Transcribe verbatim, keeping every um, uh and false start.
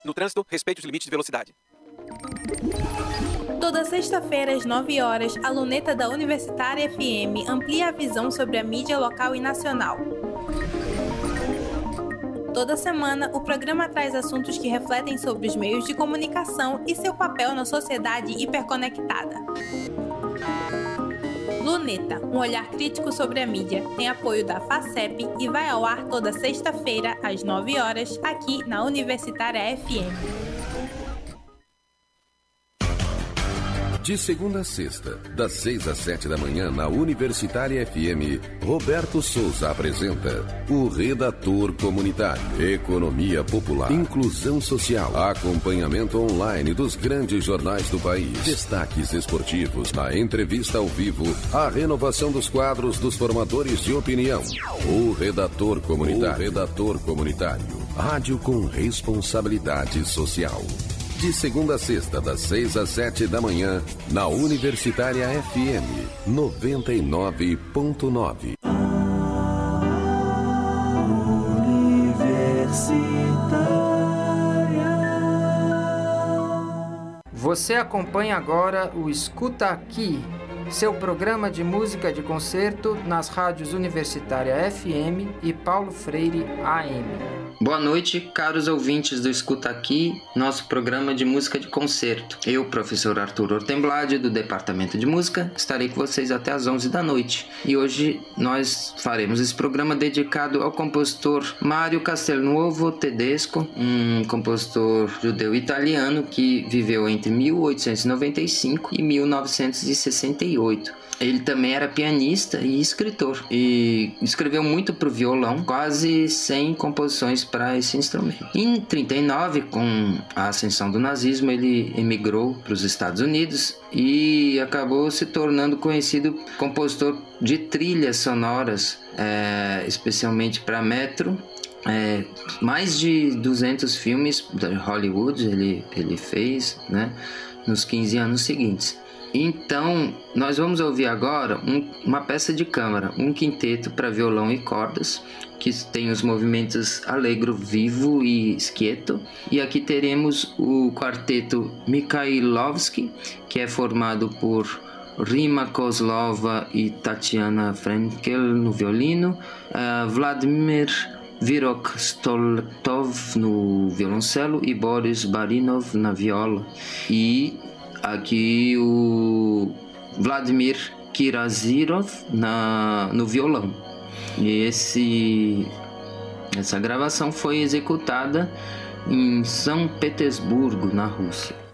No trânsito, respeite os limites de velocidade. Toda sexta-feira, às nove horas, a luneta da Universitária F M amplia a visão sobre a mídia local e nacional. Toda semana, o programa traz assuntos que refletem sobre os meios de comunicação e seu papel na sociedade hiperconectada. Luneta, um olhar crítico sobre a mídia, tem apoio da FACEP e vai ao ar toda sexta-feira, às nove horas, aqui na Universitária F M. De segunda a sexta, das seis às sete da manhã, na Universitária F M, Roberto Souza apresenta o Redator Comunitário. Economia popular, inclusão social, acompanhamento online dos grandes jornais do país, destaques esportivos, a entrevista ao vivo, a renovação dos quadros dos formadores de opinião. O Redator Comunitário. O Redator Comunitário. Rádio com responsabilidade social. De segunda a sexta, das seis às sete da manhã, na Universitária F M, noventa e nove ponto nove. Você acompanha agora o Escuta Aqui, seu programa de música de concerto nas rádios Universitária F M e Paulo Freire A M. Boa noite, caros ouvintes do Escuta Aqui, nosso programa de música de concerto. Eu, professor Arthur Ortemblade, do Departamento de Música, estarei com vocês até às onze da noite. E hoje nós faremos esse programa dedicado ao compositor Mário Castelnuovo Tedesco, um compositor judeu-italiano que viveu entre mil oitocentos e noventa e cinco e mil novecentos e sessenta e oito. Ele também era pianista e escritor, e escreveu muito para o violão, quase cem composições para esse instrumento. Em trinta e nove, com a ascensão do nazismo, ele emigrou para os Estados Unidos e acabou se tornando conhecido compositor de trilhas sonoras, é, especialmente para Metro. É, mais de duzentos filmes de Hollywood ele, ele fez, né, nos quinze anos seguintes. Então, nós vamos ouvir agora um, uma peça de câmara, um quinteto para violão e cordas, que tem os movimentos Allegro, Vivo e Schietto. E aqui teremos o quarteto Mikhailovsky, que é formado por Rima Kozlova e Tatiana Frenkel no violino, uh, Vladimir Virok-Stoltov no violoncelo e Boris Barinov na viola. E aqui o Vladimir Kirazirov na, no violão. E esse, essa gravação foi executada em São Petersburgo, na Rússia.